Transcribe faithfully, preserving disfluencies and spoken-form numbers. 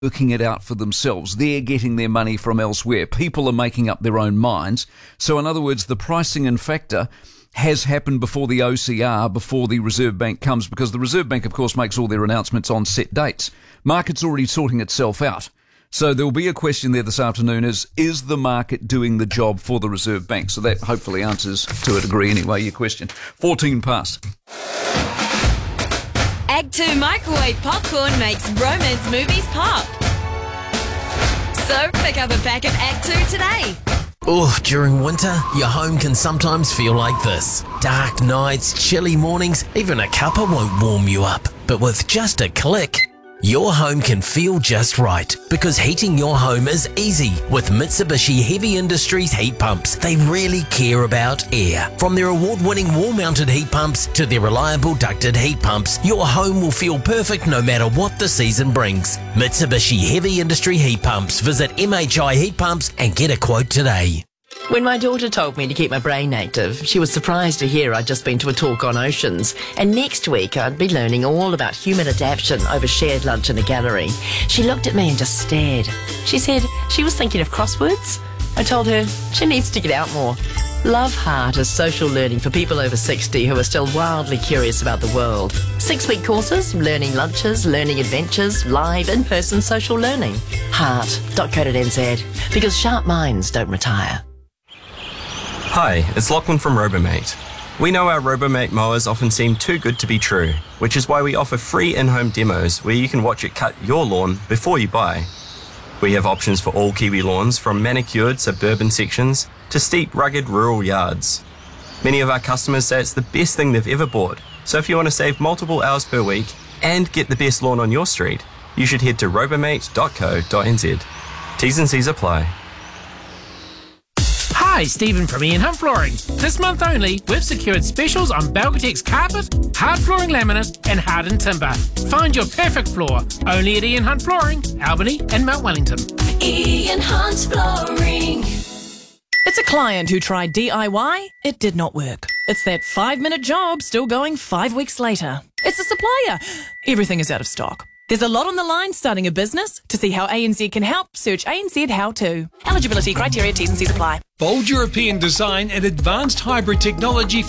working it out for themselves. They're getting their money from elsewhere. People are making up their own minds. So in other words, the pricing and factor has happened before the O C R, before the Reserve Bank comes, because the Reserve Bank, of course, makes all their announcements on set dates. Market's already sorting itself out. So there will be a question there this afternoon is, is the market doing the job for the Reserve Bank? So that hopefully answers, to a degree anyway, your question. fourteen past. Act two microwave popcorn makes romance movies pop. So pick up a pack of Act two today. Oh, during winter, your home can sometimes feel like this. Dark nights, chilly mornings, even a cuppa won't warm you up. But with just a click, your home can feel just right, because heating your home is easy with Mitsubishi Heavy Industries heat pumps. They really care about air. From their award-winning wall-mounted heat pumps to their reliable ducted heat pumps, your home will feel perfect no matter what the season brings. Mitsubishi Heavy Industry Heat Pumps. Visit M H I Heat Pumps and get a quote today. When my daughter told me to keep my brain active, she was surprised to hear I'd just been to a talk on oceans, and next week I'd be learning all about human adaptation over shared lunch in a gallery. She looked at me and just stared. She said she was thinking of crosswords. I told her she needs to get out more. Love Heart is social learning for people over sixty who are still wildly curious about the world. Six-week courses, learning lunches, learning adventures, live in-person social learning. heart dot co dot n z, because sharp minds don't retire. Hi, it's Lachlan from Robomate. We know our Robomate mowers often seem too good to be true, which is why we offer free in-home demos where you can watch it cut your lawn before you buy. We have options for all Kiwi lawns, from manicured suburban sections to steep, rugged rural yards. Many of our customers say it's the best thing they've ever bought, so if you want to save multiple hours per week and get the best lawn on your street, you should head to robomate dot co dot n z. T's and C's apply. Hi, Stephen from Ian Hunt Flooring. This month only, we've secured specials on Belgatex carpet, hard flooring laminate and hardened timber. Find your perfect floor only at Ian Hunt Flooring, Albany and Mount Wellington. Ian Hunt Flooring. It's a client who tried D I Y. It did not work. It's that five-minute job still going five weeks later. It's a supplier. Everything is out of stock. There's a lot on the line starting a business. To see how A N Z can help, search A N Z How To. Eligibility criteria, T's and C's apply. Bold European design and advanced hybrid technology